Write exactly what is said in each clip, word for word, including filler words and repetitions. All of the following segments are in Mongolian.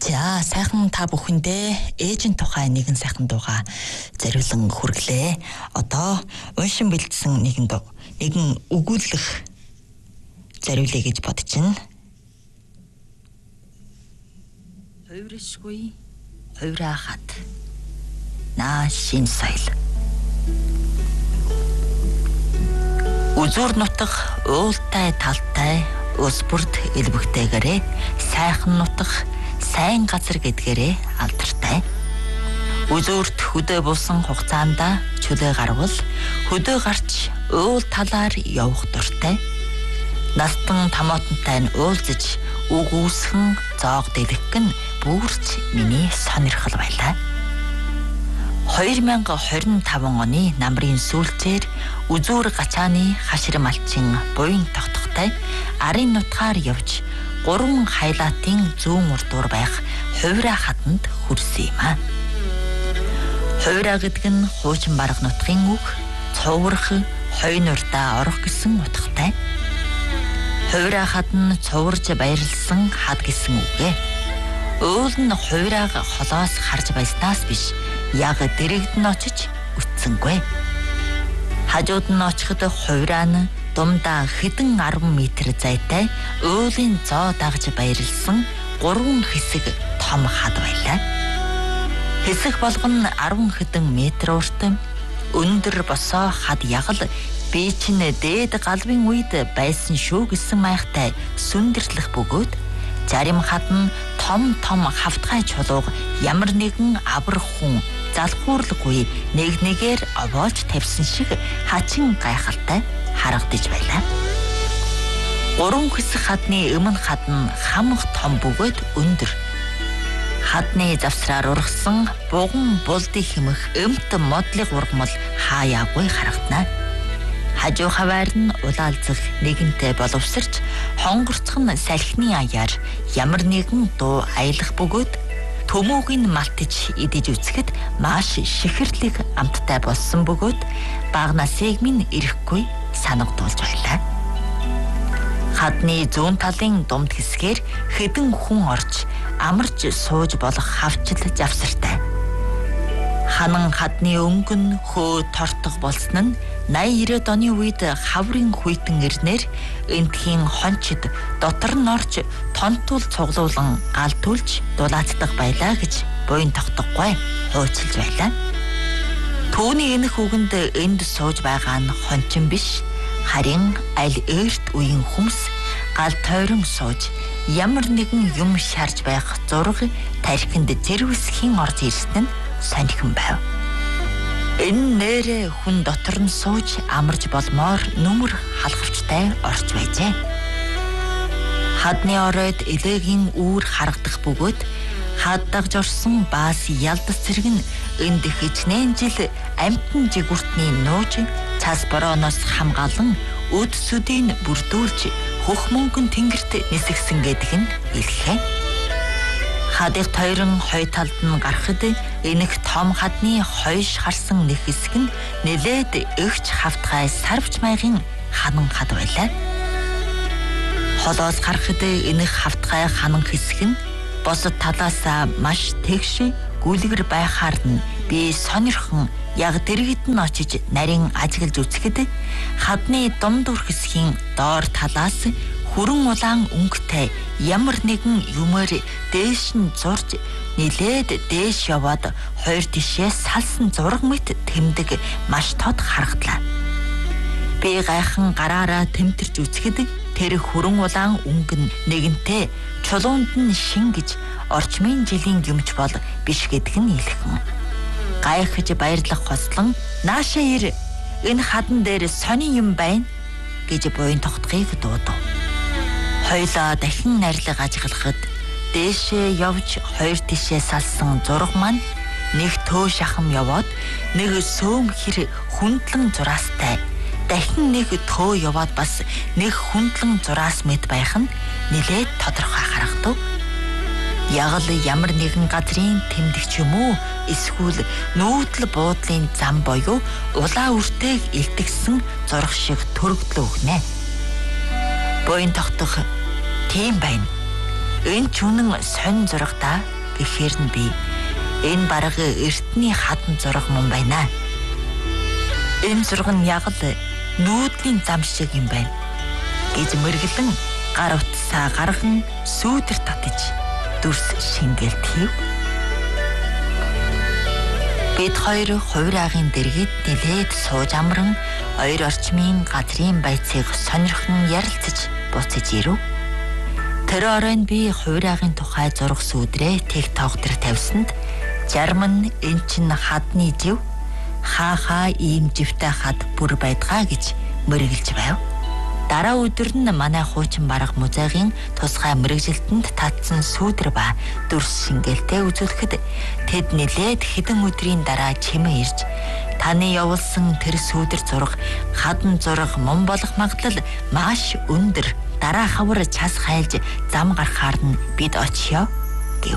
За сайхан та бүхэндээ ээжийн тухай нэгэн сайхан дууга зориулан хүргэлээ. Одоо уншин бэлдсэн нэгэн дуу, нэгэн өгүүлэх зориулъя гэж бодож байна. Хувиршгүй хувирахад наа шин соёл. Үзүр нутаг уултай талтай ус бүрд элбэгтэйгээрээ сайхан нутаг сайн газар гэдгээрээ алдартай. Үзүүрт хөдөө бусан хугацаанд чөлөө гарвал хөдөө гарч уул талаар явах дуртай. Настан тамотонтай нь уулзаж үг үүсгэн зоог дэлгэх нь бүрч миний сонирхол байлаа. хоёр мянга хорин таван оны намрын сүүлчээр үзүүр гачааны хашир малчин буян тогтохтой арын нутгаар явж гурван хайлаатын зүүн урдуур байх хувираа хатанд хүрсэн юм а. Хувираа гэдэг нь хуучин бараг нутгийн үг, цуврах, хойн урдаа орох гэсэн утгатай. Хувираа хат нь цуврж баярлсан хад гэсэн үг ээ. Уул нь хувирааг холоос харж байснаас биш, яг дэрэгдэн очиж үтсэнгүй. Хажууд нь очиход хувираа нь думдаа хэдэн арван метр зайтай уулын зоо дагж баярлсан гурван хэсэг том хад байлаа. Хэсэг болгон арван хэдэн метр урт, өндөр босоо хад ягал би чинь дээд галбын үед байсан шүү гэсэн маягтай сүндэрлэх бөгөөд зарим хад нь том том хавтгай чулууг ямар нэгэн аврах хүн залхуурлахгүй нэг нэгээр овоолж тавьсан шиг хачин гайхалтай харагдаж байлаа. Гурван хэсэг хадны өмнө хад нь хамх том бөгөөд өндөр. Хадны завсраар ургасан буган булдыг хэмэх өмт модлыг ургамал хаяагүй харагдана. Хажуу хаваар нь улаалзах нэгэнтэй боловсрч хонгорцхон салхины аяар ямар нэгэн дуу аялах бөгөөд төмөөгийн малтж идэж үзэхэд маш шихэрлэг амттай болсон бөгөөд бага насыг минь ирэхгүй санагдуулж байлаа. Хадны зүүн талын думд хэсгээр хэдэн хүн орж амарч сууж болох хавчил завсартай. Ханан хадны өнгөн хөө тортох болсон нь наяа оны үед хаврын хүйтэн ирнээр энтхийн хончид дотор нь орж тонтуул цуглуулан галтуулж дулаацдаг байлаа гэж буян тогтохгүй хуучилж байлаа. Түүний энэх үгэнд энд сууж байгаа нь хончин биш, харин аль эрт үеийн хүмс гал тойрон сууж ямар нэгэн юм шарж байх зураг тархинд зэрвсхийн орж ирсэн нь сонирхон байв. Энэ нэрэ хүн дотор нь сууж амарч болмоор нүмер халахвчтай орж байжээ. Хадны оройд элегийн үүр харагдах бөгөөд хаддагж орсон баас ялдас зэрэг нь энд хичнээн жил амтан жигүртний нууж цас борооноос хамгаалan өд сүдийг бүрдүүлж хөх мөнгөн тэнгэрт нисгсэн гэдэг нь илхээ. Хадыг тойрон хой талд нь гарахад энэх том хадны хойш харсан нэг хэсэг нь нэлээд эгч хавтгай сарвч маягийн ханан хад байлаа. Холоос гарахад энэх хавтгай ханан хэсэг нь босод талаасаа маш тэгш гүлгэр байхаар нь би сонирхон яг дэргэд нь очиж нарийн ажиглаж үзэхэд хадны дундуур хэсгийн доор талаас хүрэн улаан өнгөтэй ямар нэгэн юмэр дээш нь зурж нилээд дээш яваад хоёр тишээ салсан зураг мэт тэмдэг маш тод харагдлаа. Би гайхан гараараа тэмтэрч үзэхэд тэр хүрэн улаан өнгө нь нэгэнтээ чулуунд нь шингэж орчмын жилийн юмч бол биш гэдг нь илхэн. Гайхаж баярлах хослон наашаа ир энэ хадан дээр сони юм байна гэж буян тогтхыг дуудав. Хойлоо дахин нарилга ажиглахад дээшээ явж хоёр тишээ салсан зураг маань нэг төө шахам яваад нэг сөөм хэр хүндлэн зураастай, дахин нэг төө яваад бас нэг хүндлэн зураас мэт байх нь нэлээд тодорхой харагдав. Яг л ямар нэгэн газрын тэмдэгч юм уу эсвэл нүүдэл буудлын зам боёо улаа үртэйг илтгэсэн зураг шиг төрөгдлөө өгнэ. Буян тогтох тийм байна. Энэ ч үнэн сонин зураг да гэхээр нь би энэ бараг эртний хатан зураг мөн байна. Энэ зураг нь яг л нүүдлийн зам шиг юм байна гэж мэргэлэн гар утсаа гарган сүүдэр татаж дүрс шингэлтгийв. Бид хоёр хувираагийн дэргэд нилээд сууж амран хоёр орчмын газрын байцыг сонирхон ярилцаж буцаж ирэв. Тэр оройн би хувираагийн тухай зураг сүүдрээ TikTok дээр тавьсанд Жарман эн чин хадны жив хаахаа ийм живтэй хад бүр байдгаа гэж мөрөглөж байв. Дараа өдөр нь манай хуучин бараг музейгийн тусгай мэрэгжилтэнд татсан сүүдэр ба дүрс шингээлтэй үзүүлэхэд тэд нэлээд хэдэн өдрийн дараа чимээ ирж таны явуулсан тэр сүүдэр зураг хадн зураг мөн болох магадлал маш өндөр. Дараа хавар час хайлж зам гарахаар нь бид очиё гэв.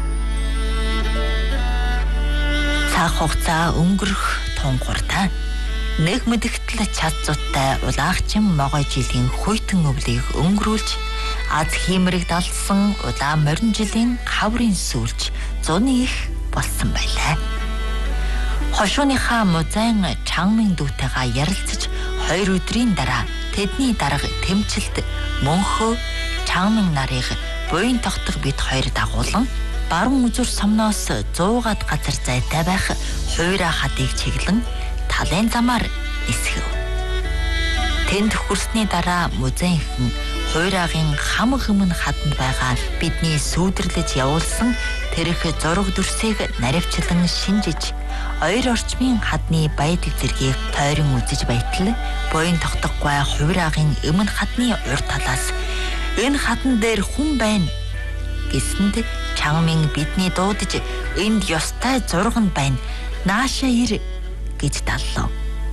Цаг хугацаа өнгөрөх тунгууртаа нэг мэдэгтэл час зуттай улаагчин могой жилийн хуйтан өвлийг өнгөрүүлж аз хиймэрэг далсан улаан морин жилийн хаврын сүлж зуны их болсон байлаа. Хошууныхаа музейн Чангмын дүүтэйгээ ярилцаж хоёр өдрийн дараа тэдний дарга тэмцэлд мөнхөө Чангмын нарыг буян тогтох бид хоёр дагуулan баруун үзүр сомноос зуугаад газар зайтай байх хувираа хадыг чиглэн талын замаар нисгэв. Тэнд хүрсний дараа музейнхан хувираагийн хам хөмн хаданд байгаа бидний сүйдэрлэж явуулсан тэрх зураг дүрсийг наривчлан шинжиж хоёр орчмын хадны байдал зэргийг тойрон үзэж байтал буян тогтохгүй хувираагийн өмнө хадны урд талаас энэ хатан дээр хүн байна гэсэнд Чангмын бидний дуудаж энд ёстой зураг нь байна. Наашаа ир гэж даллав.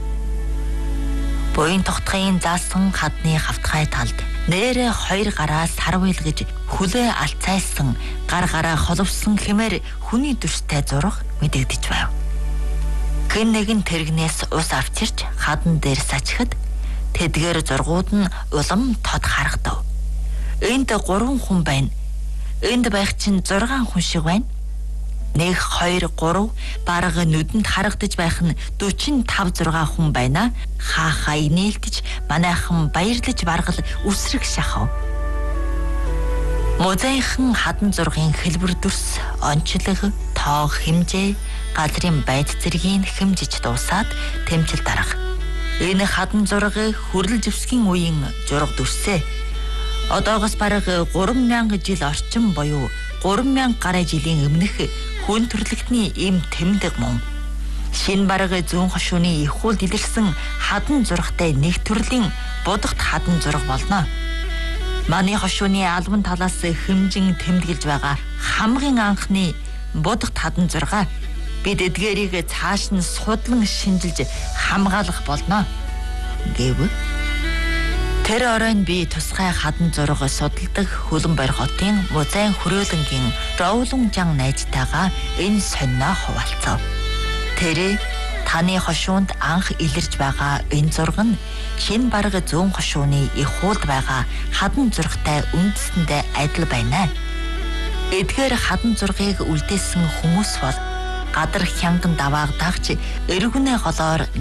Буян тогтохын заасан хадны хавтгай талд нэрэ хоёр гараа сарвилгэж хүлээ алцайсан гар гараа холовсон хэмээр хүний дүрстэй зураг мэдэгдэж байв. Хэн нэгэн тэрэгнээс ус авчирч хадан дээр сачхад тэдгээр зургууд нь улам тод харагдав. Энд гурван хүн байна. Энд байх чинь зургаан хүн шиг байна. Нэг, хоёр, гурав бараг нүдэнд харагдаж байх нь дөрвөн таван зургаан хүн байна. Хаахаа инээлдэж манайхан баярлаж баргал үсрэг шахав. Музейхан хадан зургийн хэлбэр дүрс, онцлог, тоо хэмжээ, газрын байд зэргийг хэмжиж дуусаад тэмцэл дарга. Энэ хадан зургийг хүрэл живсгийн үеийн зураг дүрсээ. Одоогоос бараг гурван мянган жил орчим буюу гурван мянган гаруй жилийн өмнөх хүн төрлөختний ийм тэмдэг мөн. Шинэ бараг зүүн хошууны их хуулд илэрсэн хадан зурагтай нэг төрлийн будагт хадан зураг болно. Манай хошууны албан талаас хэмжин тэмдэглэж байгаа хамгийн анхны будагт хадан зураг бид эдгээрийг цааш нь судлан шинжилж хамгаалах болно гэв. Тэр оройн би тусгай хадан зураг судалдаг Хөлбөмбөр хотын музейн хөрөөлөнгийн Роулунжан найзтайгаа энэ сонио хуваалцав. Тэр таны хошуунд анх илэрж байгаа энэ зураг нь шинэ бараг зүүн хошууны их хуулд байгаа хадан зурагтай үндэстэндээ адил байна. Эдгээр хадан зургийг үлдээсэн хүмүүс бол гадар хянган давааг дагч эргүнэ голоор